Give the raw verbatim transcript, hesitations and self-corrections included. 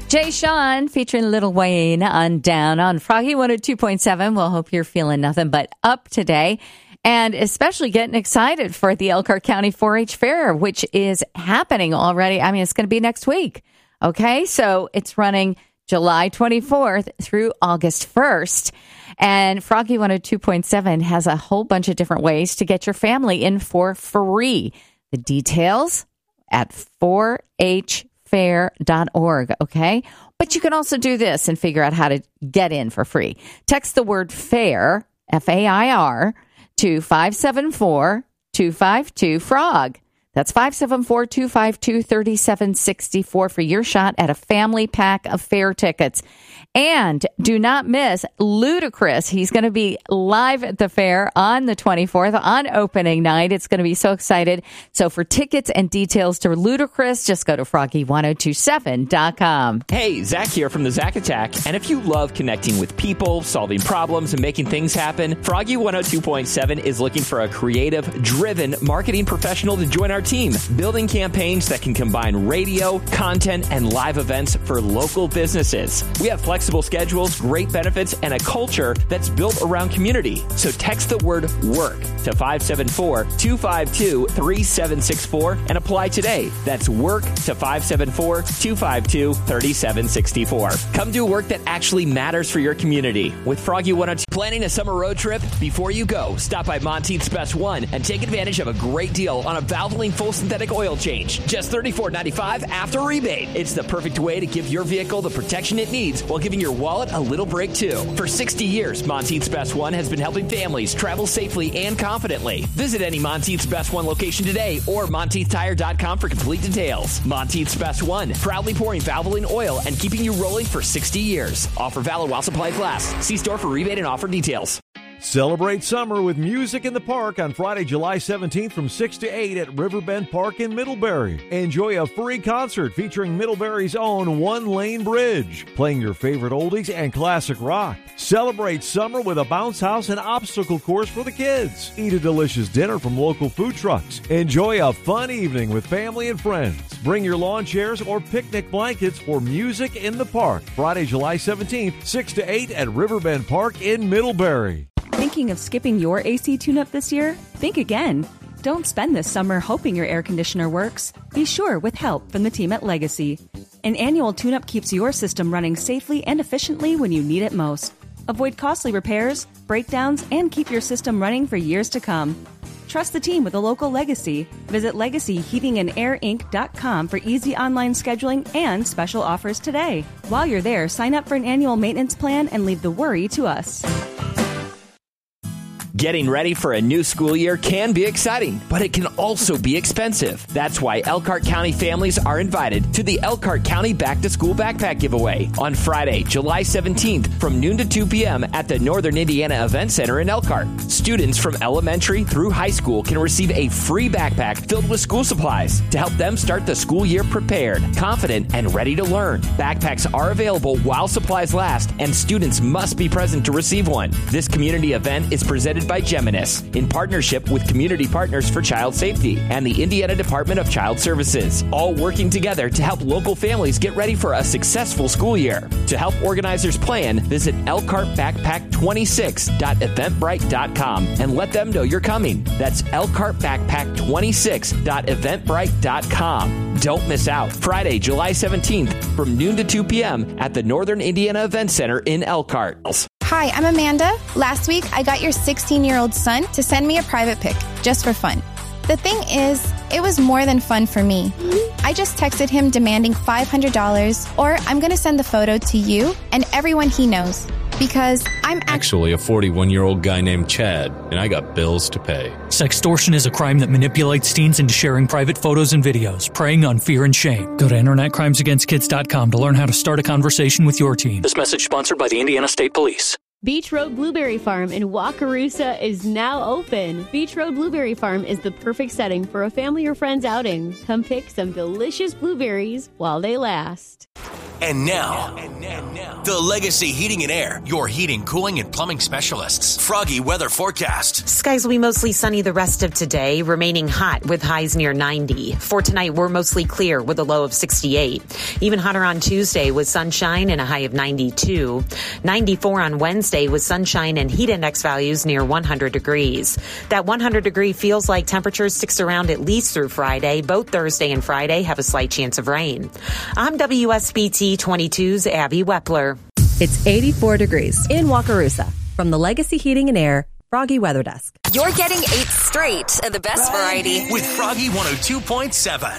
Jay Sean featuring Lil Wayne on Down on Froggy one oh two point seven. We'll hope you're feeling nothing but up today. And especially getting excited for the Elkhart County four H Fair, which is happening already. I mean, it's going to be next week. Okay, so it's running July twenty-fourth through August first. And Froggy one oh two point seven has a whole bunch of different ways to get your family in for free. The details at four H fair dot org, okay? But you can also do this and figure out how to get in for free. Text the word FAIR, F A I R, to five seven four, two five two, FROG. That's five seven four, two five two, three seven six four for your shot at a family pack of fair tickets. And do not miss Ludacris. He's going to be live at the fair on the twenty-fourth on opening night. It's going to be so excited. So for tickets and details to Ludacris, just go to froggy one oh two seven dot com. Hey, Zach here from the Zach Attack. And if you love connecting with people, solving problems, and making things happen, Froggy one oh two point seven is looking for a creative, driven marketing professional to join our team, building campaigns that can combine radio, content, and live events for local businesses. We have flexible schedules, great benefits, and a culture that's built around community. So text the word WORK to five seven four, two five two, three seven six four and apply today. That's WORK to five seven four, two five two, three seven six four. Come do work that actually matters for your community with Froggy one oh two. Planning a summer road trip? Before you go, stop by Monteith's Best One and take advantage of a great deal on a Valvoline full synthetic oil change. Just thirty-four ninety-five after rebate. It's the perfect way to give your vehicle the protection it needs while giving your wallet a little break too. For sixty years, Monteith's Best One has been helping families travel safely and confidently. Visit any Monteith's Best One location today or monteith tire dot com for complete details. Monteith's Best One, proudly pouring Valvoline oil and keeping you rolling for sixty years. Offer valid while supplies last. See store for rebate and offer details. Celebrate summer with music in the park on Friday, July seventeenth from six to eight at Riverbend Park in Middlebury. Enjoy a free concert featuring Middlebury's own One Lane Bridge, playing your favorite oldies and classic rock. Celebrate summer with a bounce house and obstacle course for the kids. Eat a delicious dinner from local food trucks. Enjoy a fun evening with family and friends. Bring your lawn chairs or picnic blankets for music in the park. Friday, July seventeenth, six to eight at Riverbend Park in Middlebury. Thinking of skipping your A C tune-up this year? Think again. Don't spend this summer hoping your air conditioner works. Be sure with help from the team at Legacy. An annual tune-up keeps your system running safely and efficiently when you need it most. Avoid costly repairs, breakdowns, and keep your system running for years to come. Trust the team with a local Legacy. Visit legacy heating and air inc dot com for easy online scheduling and special offers today. While you're there, sign up for an annual maintenance plan and leave the worry to us. Getting ready for a new school year can be exciting, but it can also be expensive. That's why Elkhart County families are invited to the Elkhart County Back to School Backpack Giveaway on Friday, July seventeenth from noon to two p.m. at the Northern Indiana Event Center in Elkhart. Students from elementary through high school can receive a free backpack filled with school supplies to help them start the school year prepared, confident, and ready to learn. Backpacks are available while supplies last, and students must be present to receive one. This community event is presented by Geminis in partnership with Community Partners for Child Safety and the Indiana Department of Child Services, all working together to help local families get ready for a successful school year. To help organizers plan, visit elkhart backpack twenty-six dot eventbrite dot com and let them know you're coming. That's elkhart backpack twenty-six dot eventbrite dot com. Don't miss out. Friday, July seventeenth from noon to two p.m. at the Northern Indiana Event Center in Elkhart. Hi, I'm Amanda. Last week, I got your sixteen-year-old son to send me a private pic, just for fun. The thing is, it was more than fun for me. I just texted him demanding five hundred dollars, or I'm going to send the photo to you and everyone he knows. Because I'm act- actually a forty-one-year-old guy named Chad, and I got bills to pay. Sextortion is a crime that manipulates teens into sharing private photos and videos, preying on fear and shame. Go to internet crimes against kids dot com to learn how to start a conversation with your teen. This message sponsored by the Indiana State Police. Beach Road Blueberry Farm in Wakarusa is now open. Beach Road Blueberry Farm is the perfect setting for a family or friends outing. Come pick some delicious blueberries while they last. And now, the Legacy Heating and Air, your heating, cooling, and plumbing specialists. Froggy weather forecast. Skies will be mostly sunny the rest of today, remaining hot with highs near ninety. For tonight, we're mostly clear with a low of sixty-eight. Even hotter on Tuesday with sunshine and a high of ninety-two. ninety-four on Wednesday with sunshine and heat index values near one hundred degrees. That one hundred degree feels like temperature sticks around at least through Friday. Both Thursday and Friday have a slight chance of rain. I'm W S B T twenty-two's Abby Wepler. It's eighty-four degrees in Wakarusa. From the Legacy Heating and Air Froggy Weather Desk. You're getting eight straight of the best variety. With Froggy one oh two point seven.